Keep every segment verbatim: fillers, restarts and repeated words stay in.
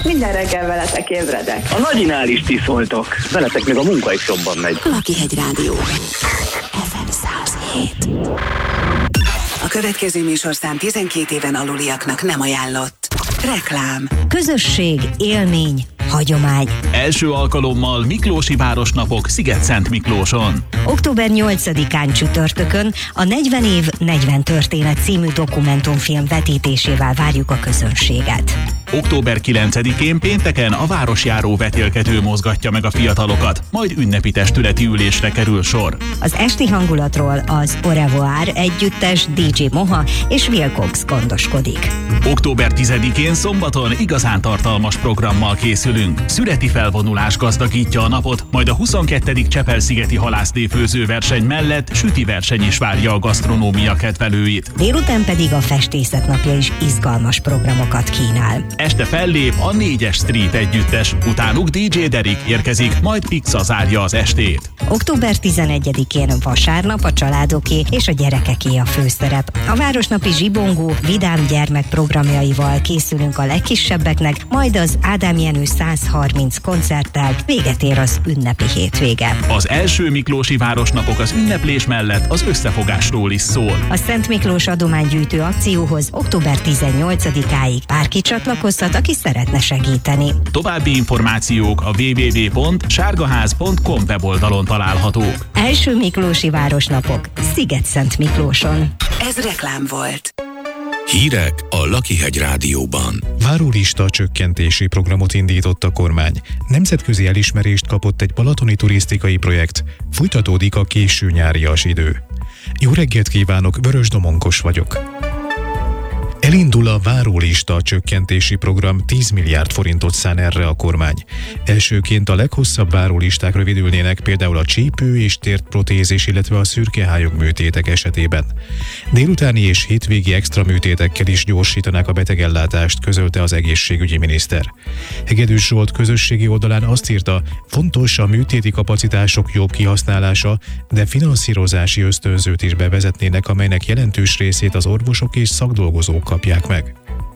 Minden reggel veletek ébredek. A nagyinál is ti szóltok. Veletek még a munka is jobban megy. Lakihegy Rádió. ef em száz hét. A következő műsorszám tizenkét éven aluliaknak nem ajánlott. Reklám. Közösség, élmény, hagyomány. Első alkalommal Miklósi Városnapok Sziget-Szent Miklóson. október nyolcadikán csütörtökön a negyven év, negyven történet című dokumentumfilm vetítésével várjuk a közönséget. október kilencedikén pénteken a városjáró vetélkedő mozgatja meg a fiatalokat, majd ünnepi testületi ülésre kerül sor. Az esti hangulatról az Au revoir együttes, dé dzsé Moha és Will Cox gondoskodik. október tizedikén szombaton igazán tartalmas programmal készülünk. Szüreti felvonulás gazdagítja a napot, majd a huszonkettő Csepel-szigeti halászléfőző verseny mellett süti verseny is várja a gasztronómia kedvelőit. Délután pedig a festészet napja is izgalmas programokat kínál. Este fellép a négyes Street együttes, utánuk dé dzsé Derik érkezik, majd Pixa zárja az estét. október tizenegyedikén vasárnap a családoké és a gyerekeké a főszerep. A városnapi zsibongó, vidám gyermekprogramjaival készülünk a legkisebbeknek, majd az Ádám Jenő száz harminc koncerttel véget ér az ünnepi hétvége. Az első Miklósi Városnapok az ünneplés mellett az összefogásról is szól. A Szent Miklós adománygyűjtő akcióhoz október tizennyolcadikáig bárki csatlakozhat, aki szeretne segíteni. További információk a double-u double-u double-u pont sárgaház pont com weboldalon találhatók. Első Miklósi Városnapok Sziget-Szent Miklóson. Ez reklám volt. Hírek a Lakihegy Rádióban. Várólista csökkentési programot indított a kormány. Nemzetközi elismerést kapott egy balatoni turisztikai projekt. Folytatódik a késő nyárias idő. Jó reggelt kívánok, Vörös Domonkos vagyok. Elindul a várólista csökkentési program, tíz milliárd forintot szán erre a kormány. Elsőként a leghosszabb várólisták rövidülnének, például a csípő és térprotézis, illetve a szürkehályog műtétek esetében. Délutáni és hétvégi extra műtétekkel is gyorsítanák a betegellátást, közölte az egészségügyi miniszter. Hegedűs Zsolt közösségi oldalán azt írta, fontos a műtéti kapacitások jobb kihasználása, de finanszírozási ösztönzőt is bevezetnének, amelynek jelentős részét az orvosok és szakdolgozók kapják meg.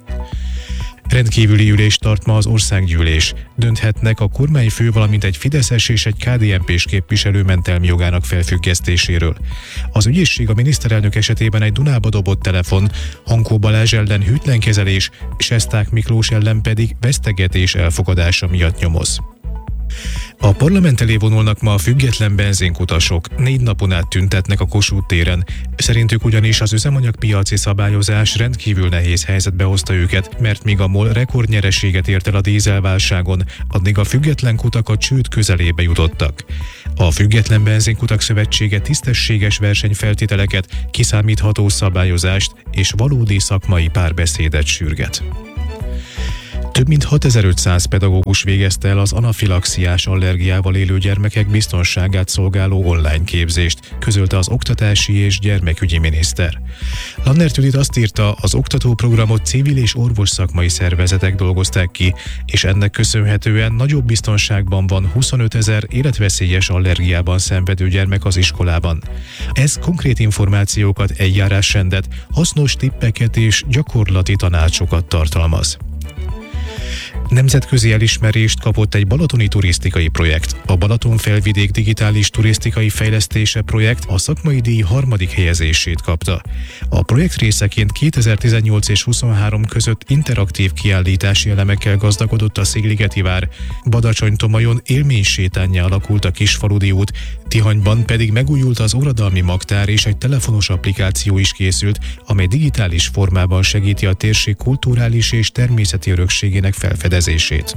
Rendkívüli ülést tart ma az országgyűlés. Dönthetnek a kormányfő, valamint egy fideszes és egy ká dé en pés képviselő mentelmi jogának felfüggesztéséről. Az ügyészség a miniszterelnök esetében egy Dunába dobott telefon, Hankó Balázs ellen hűtlenkezelés, Sesták Miklós ellen pedig vesztegetés elfogadása miatt nyomoz. A parlament elé vonulnak ma a független benzinkutasok, négy napon át tüntetnek a Kossuth téren. Szerintük ugyanis az üzemanyagpiaci szabályozás rendkívül nehéz helyzetbe hozta őket, mert míg a MOL rekordnyereséget ért el a dízelválságon, addig a független kutak a csőd közelébe jutottak. A Független Benzinkutak Szövetsége tisztességes versenyfeltételeket, kiszámítható szabályozást és valódi szakmai párbeszédet sürget. Több mint hatezer-ötszáz pedagógus végezte el az anafilaxiás allergiával élő gyermekek biztonságát szolgáló online képzést, közölte az oktatási és gyermekügyi miniszter. Lannert Judit azt írta, az oktatóprogramot civil és orvos szakmai szervezetek dolgozták ki, és ennek köszönhetően nagyobb biztonságban van huszonötezer életveszélyes allergiában szenvedő gyermek az iskolában. Ez konkrét információkat, eljárásrendet, hasznos tippeket és gyakorlati tanácsokat tartalmaz. Nemzetközi elismerést kapott egy balatoni turisztikai projekt. A Balatonfelvidék digitális turisztikai fejlesztése projekt a szakmai díj harmadik helyezését kapta. A projekt részeként kétezer-tizennyolc és huszonhárom között interaktív kiállítási elemekkel gazdagodott a Szigligeti vár, Badacsony-Tomajon élménysétánnyá alakult a Kisfaludi út, Tihanyban pedig megújult az Uradalmi Magtár és egy telefonos applikáció is készült, amely digitális formában segíti a térség kulturális és természeti örökségének felfedezését.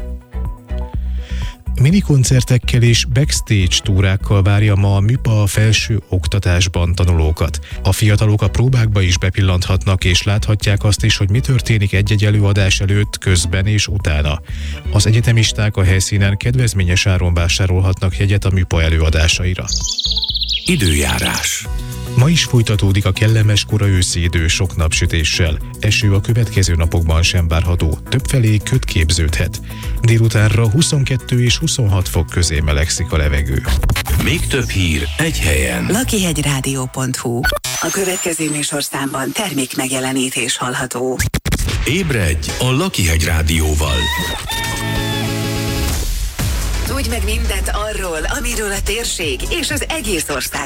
Minikoncertekkel és backstage túrákkal várja ma a MÜPA a felső oktatásban tanulókat. A fiatalok a próbákba is bepillanthatnak és láthatják azt is, hogy mi történik egy-egy előadás előtt, közben és utána. Az egyetemisták a helyszínen kedvezményes áron vásárolhatnak jegyet a MÜPA előadásaira. Időjárás. Ma is folytatódik a kellemes kora őszi idő sok napsütéssel. Eső a következő napokban sem várható, többfelé köd képződhet. Délutánra huszonkettő és huszonhat fok közé melegszik a levegő. Még több hír egy helyen. lakihegyrádió pont hu. A következő műsorszámban termék megjelenítés hallható. Ébredj a Lakihegy Rádióval! Tudj meg mindent arról, amiről a térség és az egész ország